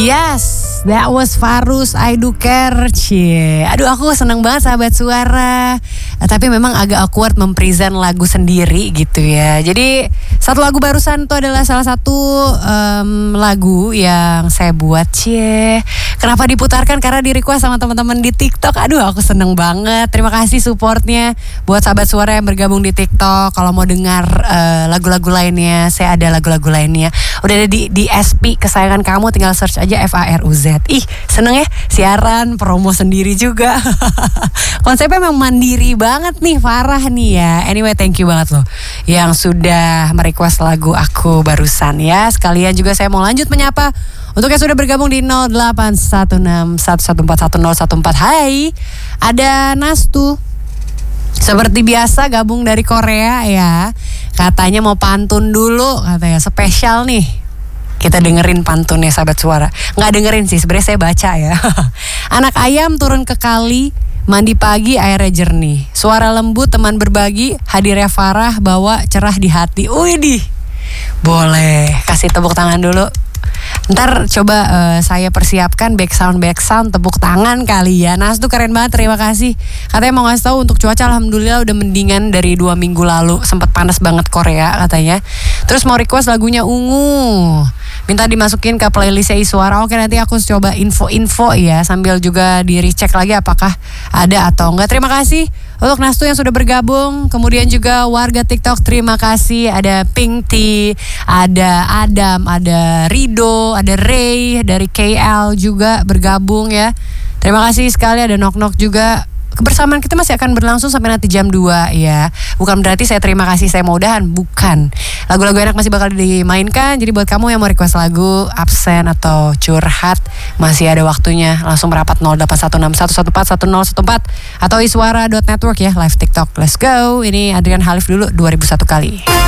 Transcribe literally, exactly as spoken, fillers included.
Yes, that was Farus I Do Care. Cie. Aduh, aku seneng banget sahabat suara. Eh, tapi memang agak awkward mempresent lagu sendiri gitu ya. Jadi satu lagu barusan itu adalah salah satu um, lagu yang saya buat. Cie. Kenapa diputarkan? Karena di request sama teman-teman di TikTok. Aduh, aku seneng banget. Terima kasih supportnya buat sahabat suara yang bergabung di TikTok. Kalau mau dengar uh, lagu-lagu lainnya, saya ada lagu-lagu lainnya. Udah ada di, di S P kesayangan kamu, tinggal search aja F A R U Z. Ih, seneng ya siaran, promo sendiri juga. Konsepnya memang mandiri banget nih, parah nih ya. Anyway, thank you banget loh yang sudah merequest lagu aku barusan ya. Sekalian juga saya mau lanjut menyapa untuk yang sudah bergabung di nol delapan satu enam satu satu empat satu nol satu empat. Hai, ada Nastu. Seperti biasa gabung dari Korea ya. Katanya mau pantun dulu, katanya spesial nih. Kita dengerin pantunnya sahabat suara. Nggak dengerin sih, sebenarnya saya baca ya. Anak ayam turun ke kali, mandi pagi airnya jernih. Suara lembut teman berbagi, hadirnya Farah bawa cerah di hati. Widih, boleh kasih tepuk tangan dulu. Ntar coba uh, saya persiapkan back sound back sound tepuk tangan kali ya. Nas tuh keren banget, terima kasih. Katanya mau ngasih tahu untuk cuaca alhamdulillah udah mendingan dari dua minggu lalu. Sempat panas banget Korea katanya. Terus mau request lagunya Ungu, minta dimasukin ke playlistnya Iswara. Oke, nanti aku coba info-info ya, sambil juga di recheck lagi apakah ada atau enggak. Terima kasih untuk Nastu yang sudah bergabung. Kemudian juga warga TikTok, terima kasih. Ada Pink Tea, ada Adam, ada Rido, ada Ray dari K L juga bergabung ya. Terima kasih sekali. Ada Nok Nok juga. Kebersamaan kita masih akan berlangsung sampai nanti jam dua ya. Bukan berarti saya terima kasih, saya mau udahan, bukan. Lagu-lagu enak masih bakal dimainkan. Jadi buat kamu yang mau request lagu, absen atau curhat, masih ada waktunya. Langsung merapat nol delapan satu enam satu satu empat satu nol satu empat atau iswara dot network ya, live TikTok. Let's go. Ini Adrian Halif dulu dua ribu satu kali.